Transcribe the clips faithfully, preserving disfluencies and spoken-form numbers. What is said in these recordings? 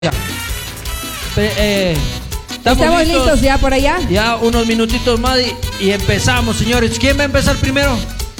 Ya. Pe- eh, ¿Estamos, ¿Estamos listos? listos ya por allá? Ya unos minutitos más y, y empezamos, señores. ¿Quién va a empezar primero?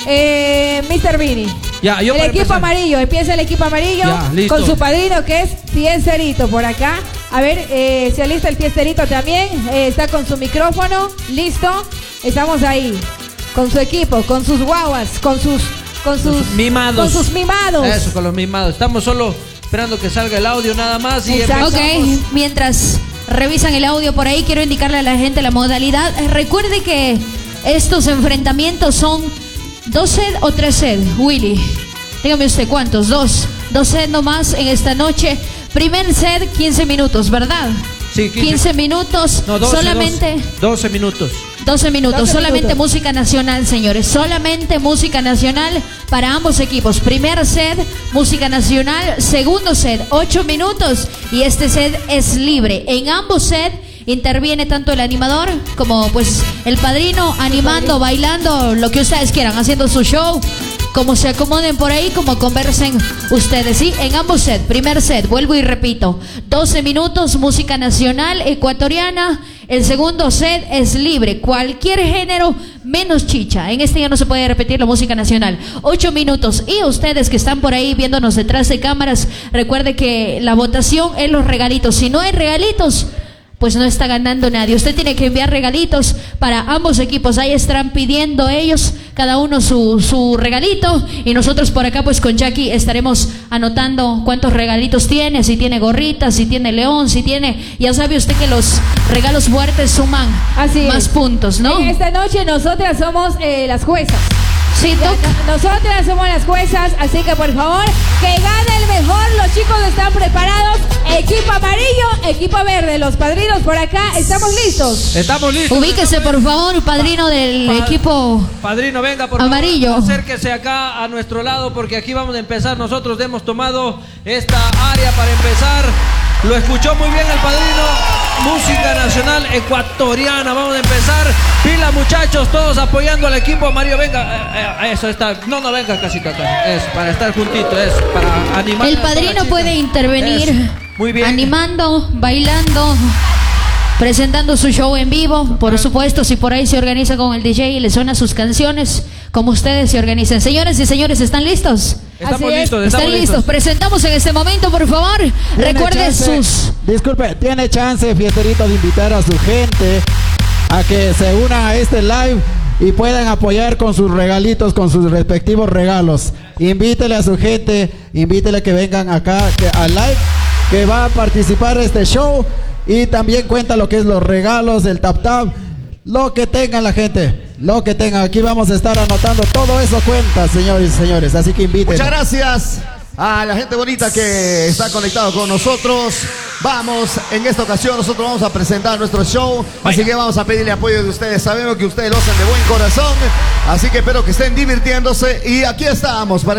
Eh, mister Vini. Ya, yo el para equipo empezar. amarillo, empieza el equipo amarillo Ya, listo. con su padrino que es Fiesterito por acá. A ver, eh, se alista el Fiesterito también, eh, está con su micrófono, listo. Estamos ahí, con su equipo, con sus guaguas, con sus, con sus, Los mimados. Con sus mimados. Eso, con los mimados. Estamos solo esperando que salga el audio nada más y Exacto. empezamos. Ok, mientras revisan el audio por ahí, quiero indicarle a la gente la modalidad. Eh, Recuerde que estos enfrentamientos son dos set o tres set, Willy. Dígame usted, ¿cuántos? Dos. Dos set nomás en esta noche. Primer set, quince minutos, ¿verdad? Sí, quince. quince minutos, No, doce, solamente... doce, doce minutos. doce minutos, doce solamente minutos. música nacional, señores. Solamente música nacional para ambos equipos. Primer set, música nacional. Segundo set, ocho minutos. Y este set es libre. En ambos sets interviene tanto el animador como pues el padrino, animando, bailando, lo que ustedes quieran, haciendo su show. Como se acomoden por ahí, como conversen ustedes, ¿sí? En ambos sets, primer set, vuelvo y repito, doce minutos, música nacional ecuatoriana. El segundo set es libre, cualquier género menos chicha. En este ya no se puede repetir la música nacional. ocho minutos. Y ustedes que están por ahí viéndonos detrás de cámaras, recuerde que la votación es los regalitos. Si no hay regalitos, pues no está ganando nadie. Usted tiene que enviar regalitos para ambos equipos. Ahí están pidiendo ellos, cada uno su, su regalito. Y nosotros por acá, pues con Jackie estaremos anotando cuántos regalitos tiene. Si tiene gorritas, si tiene león, si tiene... Ya sabe usted que los regalos fuertes suman Así más es. puntos, ¿no? En esta noche nosotras somos eh, las juezas. Sí, Ya, toca. no- Nosotras somos las juezas, así que por favor, que gane el mejor. Los chicos están preparados. Equipo amarillo, equipo verde. Los padrinos por acá, ¿estamos listos? Estamos listos. Ubíquese, por favor, padrino del Pa- equipo. Padrino, venga, por Amarillo. favor, acérquese acá a nuestro lado porque aquí vamos a empezar. Nosotros hemos tomado esta área para empezar. Lo escuchó muy bien el padrino. Música nacional ecuatoriana. Vamos a empezar. Pila, muchachos, todos apoyando al equipo amarillo. Venga, eh, eh, eso está. No, no, venga, casita acá. Eso, para estar juntito, eso, para animar. El a toda la padrino chica. puede intervenir Eso, muy bien. animando, bailando, presentando su show en vivo. Por supuesto, si por ahí se organiza con el D J y le suenan sus canciones, como ustedes se organizan. Señores y señores, ¿están listos? Estamos Así es. listos, ¿Están estamos listos? Presentamos en este momento, por favor. Tiene Recuerde chance- sus... Disculpe, tiene chance, Fiesterito, de invitar a su gente a que se unan a este live y puedan apoyar con sus regalitos, con sus respectivos regalos. Invítele a su gente, invítele que vengan acá que, al live, que va a participar en este show y también cuenta lo que es los regalos, el tap tap, lo que tengan la gente, lo que tengan. Aquí vamos a estar anotando todo eso cuenta, señores y señores, así que inviten. Muchas gracias a la gente bonita que está conectado con nosotros. Vamos, en esta ocasión nosotros vamos a presentar nuestro show, así que vamos a pedirle apoyo de ustedes. Sabemos que ustedes lo hacen de buen corazón, así que espero que estén divirtiéndose y aquí estamos para